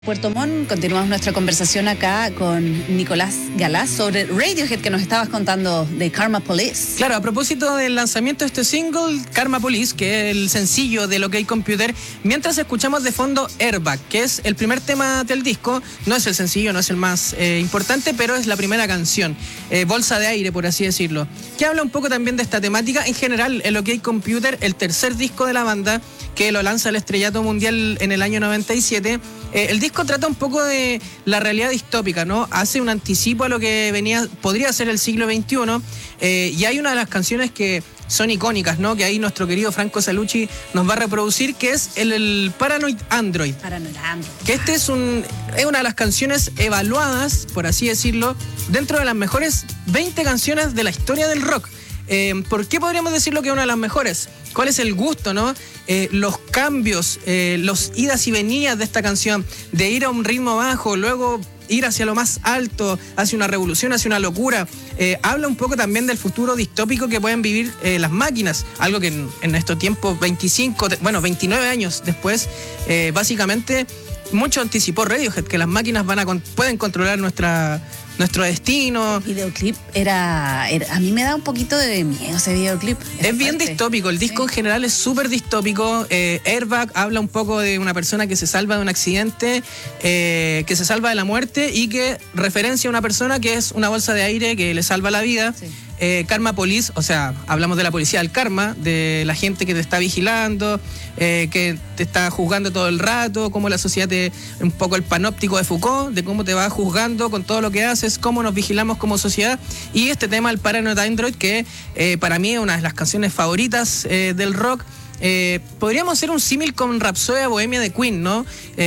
Puerto Montt, continuamos nuestra conversación acá con Nicolás Galaz sobre Radiohead, que nos estabas contando de Karma Police. Claro, a propósito del lanzamiento de este single, Karma Police, que es el sencillo del OK Computer, mientras escuchamos de fondo Airbag, que es el primer tema del disco. No es el sencillo, no es el más importante, pero es la primera canción, bolsa de aire, por así decirlo, que habla un poco también de esta temática. En general, el OK Computer, el tercer disco de la banda, que lo lanza al estrellato mundial en el año 97, el disco trata un poco de la realidad distópica, ¿no? Hace un anticipo a lo que podría ser el siglo XXI, y hay una de las canciones que son icónicas, ¿no? Que ahí nuestro querido Franco Salucci nos va a reproducir, que es el Paranoid Android. Paranoid Android. Que es una de las canciones evaluadas, por así decirlo, dentro de las mejores 20 canciones de la historia del rock. ¿Por qué podríamos decirlo que es una de las mejores? ¿Cuál es el gusto, no? Los cambios, los idas y venidas de esta canción, de ir a un ritmo bajo, luego ir hacia lo más alto, hacia una revolución, hacia una locura. Habla un poco también del futuro distópico que pueden vivir las máquinas, algo que en estos tiempos, 29 años después, básicamente mucho anticipó Radiohead, que las máquinas pueden controlar nuestro destino. El videoclip era a mí me da un poquito de miedo ese videoclip. Es bien distópico, el disco en general es súper distópico. Airbag habla un poco de una persona que se salva de un accidente, que se salva de la muerte y que referencia a una persona que es una bolsa de aire que le salva la vida. Sí. Karma Police, o sea, hablamos de la policía del karma, de la gente que te está vigilando, que te está juzgando todo el rato, cómo la sociedad un poco el panóptico de Foucault, de cómo te va juzgando con todo lo que haces, cómo nos vigilamos como sociedad. Y este tema, el Paranoid Android, que para mí es una de las canciones favoritas del rock. Podríamos hacer un símil con Rapsodia Bohemia de Queen, ¿no?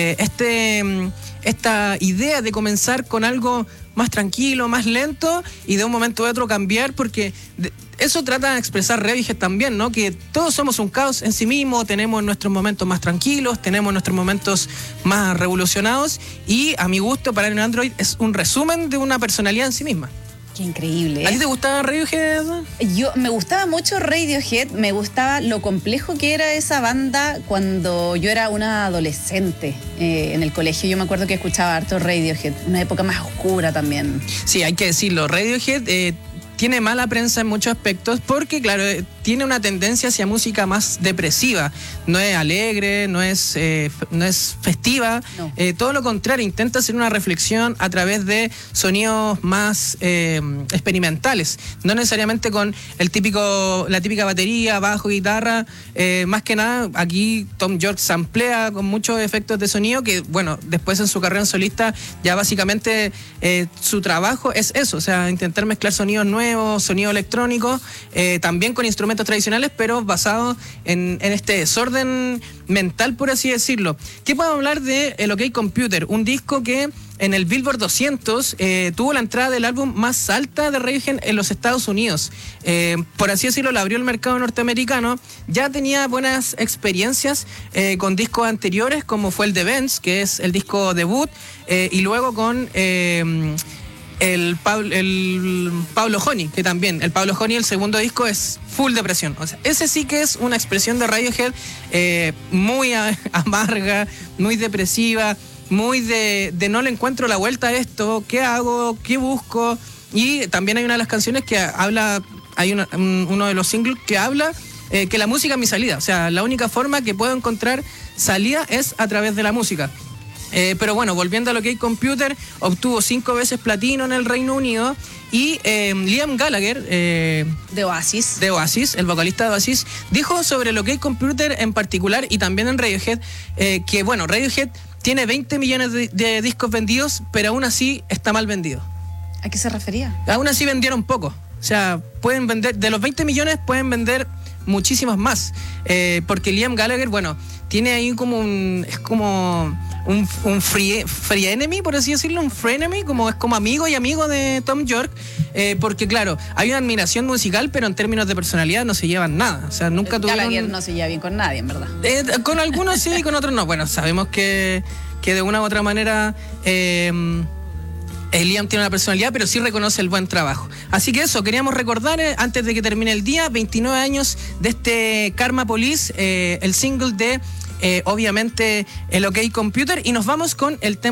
Esta idea de comenzar con algo más tranquilo, más lento, y de un momento a otro cambiar, porque eso trata de expresar Radiohead también, ¿no? Que todos somos un caos en sí mismo, tenemos nuestros momentos más tranquilos, tenemos nuestros momentos más revolucionados, y a mi gusto, Paranoid Android es un resumen de una personalidad en sí misma. Qué increíble. ¿A ti te gustaba Radiohead? Me gustaba mucho Radiohead, me gustaba lo complejo que era esa banda cuando yo era una adolescente en el colegio. Yo me acuerdo que escuchaba harto Radiohead, una época más oscura también. Sí, hay que decirlo, Radiohead tiene mala prensa en muchos aspectos porque, claro, tiene una tendencia hacia música más depresiva. No es alegre, no es festiva. No. Todo lo contrario, intenta hacer una reflexión a través de sonidos más experimentales. No necesariamente con la típica batería, bajo, guitarra. Más que nada, aquí Tom York samplea con muchos efectos de sonido que, bueno, después en su carrera en solista ya básicamente su trabajo es eso, o sea, intentar mezclar sonidos nuevos, sonido electrónico, también con instrumentos tradicionales, pero basados en este desorden mental, por así decirlo. ¿Qué puedo hablar de el OK Computer? Un disco que en el Billboard 200 tuvo la entrada del álbum más alta de Radiohead en los Estados Unidos. Por así decirlo, le abrió el mercado norteamericano. Ya tenía buenas experiencias con discos anteriores, como fue el The Bends, que es el disco debut, y luego con el Pablo Honey, que también, el Pablo Honey, el segundo disco, es full depresión. O sea, ese sí que es una expresión de Radiohead muy amarga, muy depresiva, muy de no le encuentro la vuelta a esto, ¿qué hago? ¿Qué busco? Y también hay una de las canciones que habla, uno de los singles que habla que la música es mi salida. O sea, la única forma que puedo encontrar salida es a través de la música. Pero bueno, volviendo a lo que hay Computer, obtuvo 5 veces platino en el Reino Unido, y Liam Gallagher de Oasis, el vocalista de Oasis, dijo sobre lo que hay Computer en particular y también en Radiohead, que bueno, Radiohead tiene 20 millones de discos vendidos, pero aún así está mal vendido. ¿A qué se refería? Aún así vendieron poco. O sea, pueden vender, de los 20 millones pueden vender muchísimos más, porque Liam Gallagher, bueno, tiene ahí como un free enemy, por así decirlo, un frenemy, es como amigo y amigo de Tom York, porque claro, hay una admiración musical, pero en términos de personalidad no se llevan nada. O sea, nunca tuvieron... Gallagher no se lleva bien con nadie, en verdad. Con algunos sí, con otros no. Bueno, sabemos que de una u otra manera Liam tiene una personalidad, pero sí reconoce el buen trabajo. Así que eso, queríamos recordar, antes de que termine el día, 29 años de este Karma Police, el single de obviamente el OK Computer, y nos vamos con el tema